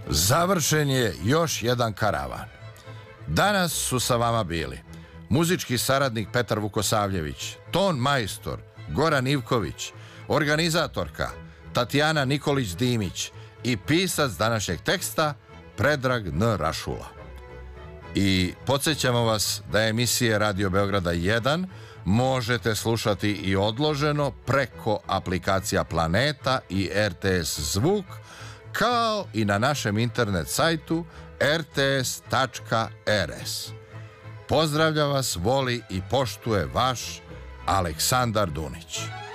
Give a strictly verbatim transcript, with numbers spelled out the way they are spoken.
Završen je još jedan karavan. Danas su sa vama bili muzički saradnik Petar Vukosavljević, ton majstor Goran Ivković, organizatorka Tatjana Nikolić-Dimić i pisac današnjeg teksta Predrag N. Rašula. I podsjećamo vas da emisije Radio Beograda jedan možete slušati i odloženo preko aplikacija Planeta i R T S Zvuk, kao i na našem internet sajtu r t s tačka r s. Pozdravlja vas, voli i poštuje vaš Aleksandar Dunić.